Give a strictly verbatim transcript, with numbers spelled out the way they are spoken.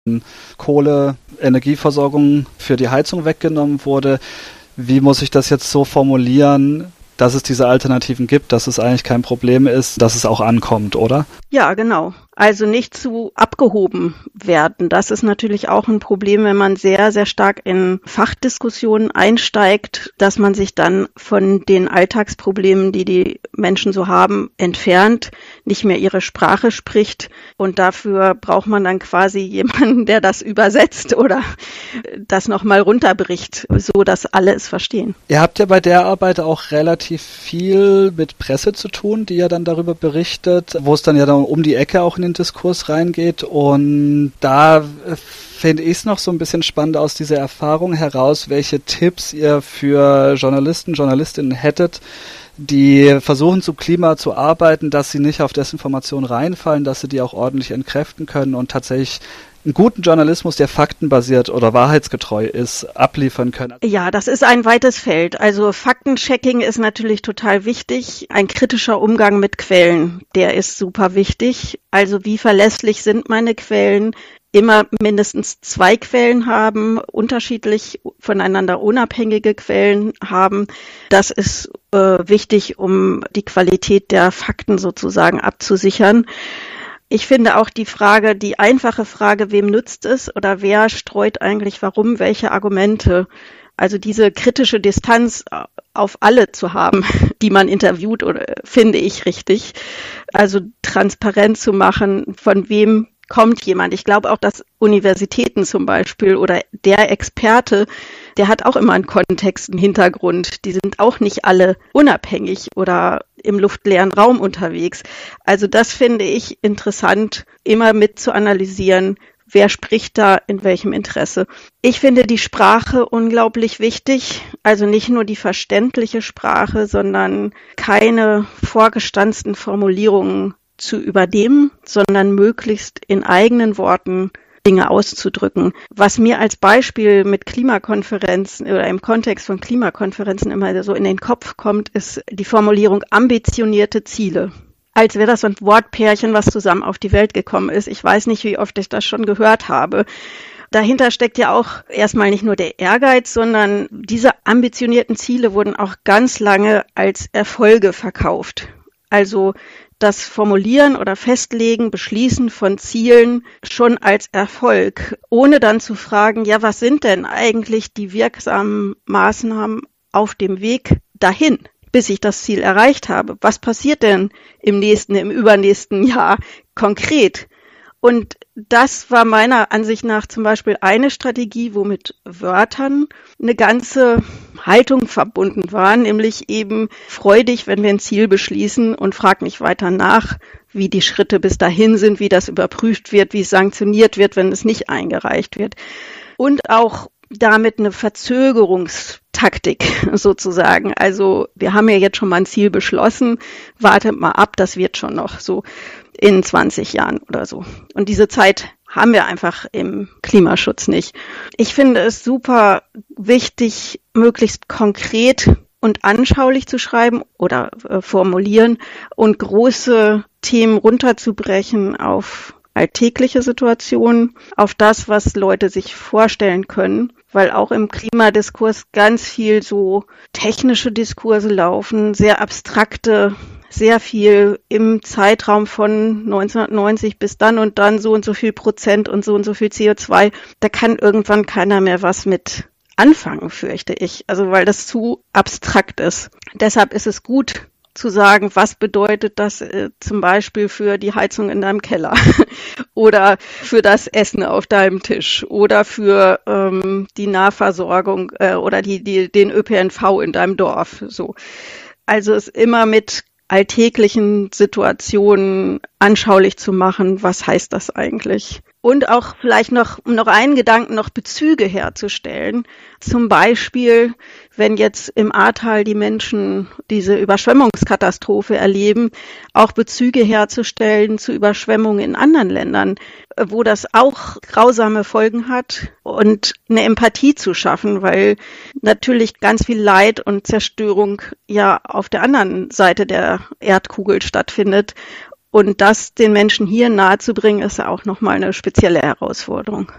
Kohle, Energieversorgung für die Heizung weggenommen wurde. Wie muss ich das jetzt so formulieren, dass es diese Alternativen gibt, dass es eigentlich kein Problem ist, dass es auch ankommt, oder? Ja, genau. Also nicht zu abgehoben werden. Das ist natürlich auch ein Problem, wenn man sehr, sehr stark in Fachdiskussionen einsteigt, dass man sich dann von den Alltagsproblemen, die die Menschen so haben, entfernt, nicht mehr ihre Sprache spricht. Und dafür braucht man dann quasi jemanden, der das übersetzt oder das nochmal runterbricht, so dass alle es verstehen. Ihr habt ja bei der Arbeit auch relativ viel mit Presse zu tun, die ja dann darüber berichtet, wo es dann ja dann um die Ecke auch in den Diskurs reingeht, und da finde ich es noch so ein bisschen spannend aus dieser Erfahrung heraus, welche Tipps ihr für Journalisten, Journalistinnen hättet, die versuchen zu Klima zu arbeiten, dass sie nicht auf Desinformation reinfallen, dass sie die auch ordentlich entkräften können und tatsächlich einen guten Journalismus, der faktenbasiert oder wahrheitsgetreu ist, abliefern können. Ja, das ist ein weites Feld. Also Faktenchecking ist natürlich total wichtig. Ein kritischer Umgang mit Quellen, der ist super wichtig. Also wie verlässlich sind meine Quellen? Immer mindestens zwei Quellen haben, unterschiedlich voneinander unabhängige Quellen haben. Das ist äh, wichtig, um die Qualität der Fakten sozusagen abzusichern. Ich finde auch die Frage, die einfache Frage, wem nützt es oder wer streut eigentlich warum welche Argumente, also diese kritische Distanz auf alle zu haben, die man interviewt, oder finde ich richtig. Also transparent zu machen, von wem kommt jemand. Ich glaube auch, dass Universitäten zum Beispiel oder der Experte, der hat auch immer einen Kontext, einen Hintergrund. Die sind auch nicht alle unabhängig oder im luftleeren Raum unterwegs. Also das finde ich interessant, immer mit zu analysieren, wer spricht da in welchem Interesse. Ich finde die Sprache unglaublich wichtig, also nicht nur die verständliche Sprache, sondern keine vorgestanzten Formulierungen zu übernehmen, sondern möglichst in eigenen Worten Dinge auszudrücken. Was mir als Beispiel mit Klimakonferenzen oder im Kontext von Klimakonferenzen immer so in den Kopf kommt, ist die Formulierung ambitionierte Ziele. Als wäre das so ein Wortpärchen, was zusammen auf die Welt gekommen ist. Ich weiß nicht, wie oft ich das schon gehört habe. Dahinter steckt ja auch erstmal nicht nur der Ehrgeiz, sondern diese ambitionierten Ziele wurden auch ganz lange als Erfolge verkauft. Also das Formulieren oder Festlegen, Beschließen von Zielen schon als Erfolg, ohne dann zu fragen, ja, was sind denn eigentlich die wirksamen Maßnahmen auf dem Weg dahin, bis ich das Ziel erreicht habe? Was passiert denn im nächsten, im übernächsten Jahr konkret? Und das war meiner Ansicht nach zum Beispiel eine Strategie, wo mit Wörtern eine ganze Haltung verbunden war, nämlich eben freu dich, wenn wir ein Ziel beschließen und frag nicht weiter nach, wie die Schritte bis dahin sind, wie das überprüft wird, wie es sanktioniert wird, wenn es nicht eingereicht wird. Und auch damit eine Verzögerungstaktik sozusagen. Also wir haben ja jetzt schon mal ein Ziel beschlossen, wartet mal ab, das wird schon noch so in zwanzig Jahren oder so. Und diese Zeit haben wir einfach im Klimaschutz nicht. Ich finde es super wichtig, möglichst konkret und anschaulich zu schreiben oder äh, formulieren und große Themen runterzubrechen auf alltägliche Situationen, auf das, was Leute sich vorstellen können, weil auch im Klimadiskurs ganz viel so technische Diskurse laufen, sehr abstrakte, sehr viel im Zeitraum von neunzehnhundertneunzig bis dann und dann so und so viel Prozent und so und so viel C O zwei. Da kann irgendwann keiner mehr was mit anfangen, fürchte ich. Also weil das zu abstrakt ist. Deshalb ist es gut zu sagen, was bedeutet das äh, zum Beispiel für die Heizung in deinem Keller oder für das Essen auf deinem Tisch oder für ähm, die Nahversorgung äh, oder die, die, den Ö P N V in deinem Dorf. So. Also es immer mit alltäglichen Situationen anschaulich zu machen, was heißt das eigentlich? Und auch vielleicht noch, um noch einen Gedanken, noch Bezüge herzustellen. Zum Beispiel, wenn jetzt im Ahrtal die Menschen diese Überschwemmungskatastrophe erleben, auch Bezüge herzustellen zu Überschwemmungen in anderen Ländern, wo das auch grausame Folgen hat und eine Empathie zu schaffen, weil natürlich ganz viel Leid und Zerstörung ja auf der anderen Seite der Erdkugel stattfindet. Und das den Menschen hier nahezubringen, ist ja auch nochmal eine spezielle Herausforderung.